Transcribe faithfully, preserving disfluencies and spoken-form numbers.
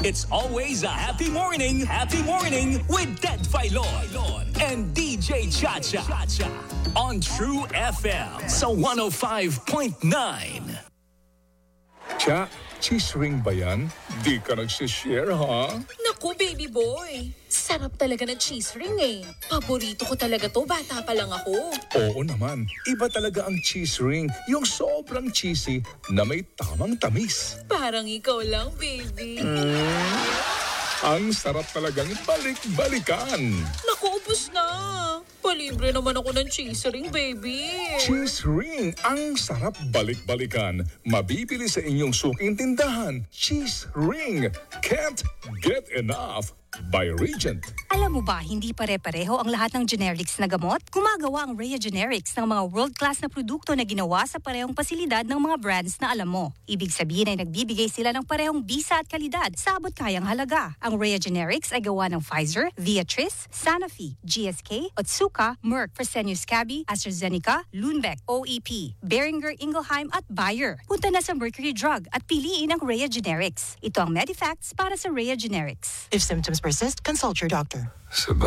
It's always a happy morning, happy morning with Ted Filon and D J Chacha on True F M sa one oh five point nine. Cha, cheese ring ba yan? Di ka nagsishare, ha? Naku, baby boy. Sarap talaga ng cheese ring eh. Paborito ko talaga to, bata pa lang ako. Oo naman. Iba talaga ang cheese ring. Yung sobrang cheesy na may tamang tamis. Parang ikaw lang, baby. Mm. Ang sarap talagang balik-balikan. Naku, ubos na. Palibre naman ako ng cheese ring, baby. Cheese ring. Ang sarap balik-balikan. Mabibili sa inyong suking tindahan. Cheese ring. Can't get enough. By Regent. Alam mo ba, hindi pare-pareho ang lahat ng generics na gamot? Gumagawa ang Rhea Generics ng mga world-class na produkto na ginawa sa parehong pasilidad ng mga brands na alam mo. Ibig sabihin ay nagbibigay sila ng parehong bisa at kalidad sa abot kayang halaga. Ang Rhea Generics ay gawa ng Pfizer, Viatris, Sanofi, G S K, Otsuka, Merck, Fresenius Kabi, AstraZeneca, Lundbeck, O E P, Boehringer Ingelheim at Bayer. Punta na sa Mercury Drug at piliin ang Rhea Generics. Ito ang Medifacts para sa Rhea Generics. If symptoms persist, consult your doctor.